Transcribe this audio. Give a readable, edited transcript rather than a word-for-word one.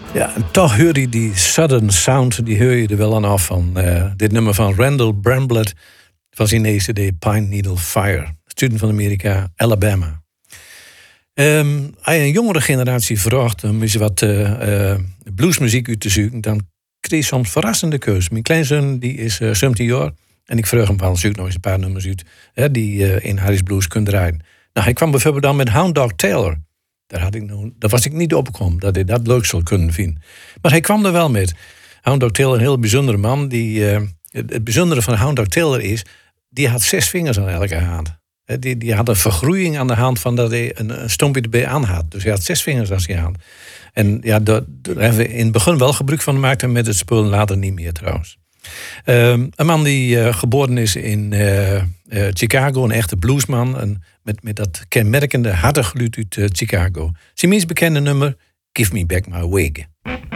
Ja, en toch hoor je die Southern Sound, die hoor je er wel aan af van dit nummer van Randall Bramblett van zijn CD Pine Needle Fire. Student van Amerika, Alabama. Als je een jongere generatie vraagt om eens wat bluesmuziek uit te zoeken, dan kreeg je soms verrassende keuzes. Mijn kleinzoon die is 17 jaar en ik vroeg hem van zoek nog eens een paar nummers uit die in Harry's Blues kunnen draaien. Nou, hij kwam bijvoorbeeld dan met Hound Dog Taylor. Daar was ik niet opgekomen dat hij dat leuk zou kunnen vinden. Maar hij kwam er wel met. Hound Dog Taylor, een heel bijzondere man. Het bijzondere van Hound Dog Taylor is, die had 6 vingers aan elke hand. Die had een vergroeiing aan de hand van dat hij een stompje erbij aan had. Dus hij had 6 vingers aan zijn hand. En ja, daar hebben we in het begin wel gebruik van gemaakt en met het spul later niet meer trouwens. Een man die geboren is in Chicago, een echte bluesman. Met dat kenmerkende harde geluid uit Chicago. Zijn meest bekende nummer, Give Me Back My Wig.